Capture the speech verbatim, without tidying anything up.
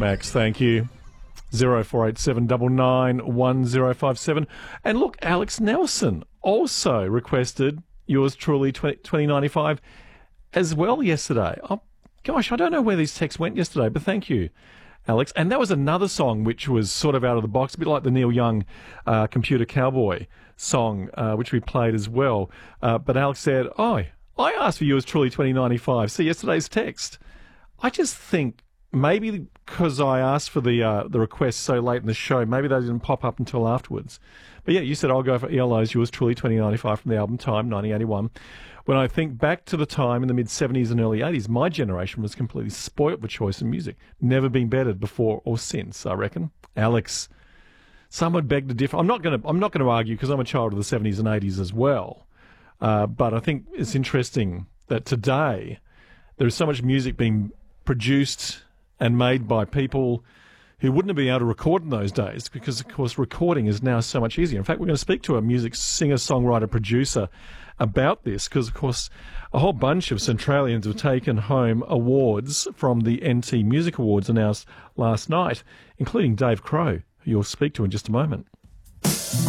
Max, thank you. zero four eight seven nine nine one zero five seven. And look, Alex Nelson also requested yours truly twenty ninety-five as well yesterday. Oh, gosh, I don't know where these texts went yesterday, but thank you, Alex. And that was another song which was sort of out of the box, a bit like the Neil Young uh, Computer Cowboy song, uh, which we played as well. Uh, but Alex said, oh, I asked for yours truly twenty ninety-five. See yesterday's text. I just think maybe because I asked for the uh, the request so late in the show, maybe they didn't pop up until afterwards. But yeah, you said I'll go for E L O's Yours Truly twenty ninety-five from the album Time, nineteen eighty-one. When I think back to the time in the mid-seventies and early eighties, my generation was completely spoilt with choice in music. Never been bettered before or since, I reckon. Alex, some would beg to differ. I'm not going to I'm not going to argue because I'm a child of the seventies and eighties as well. Uh, but I think it's interesting that today there is so much music being produced and made by people who wouldn't have been able to record in those days because, of course, recording is now so much easier. In fact, we're going to speak to a music singer, songwriter, producer about this because, of course, a whole bunch of Centralians have taken home awards from the N T Music Awards announced last night, including Dave Crow, who you'll speak to in just a moment.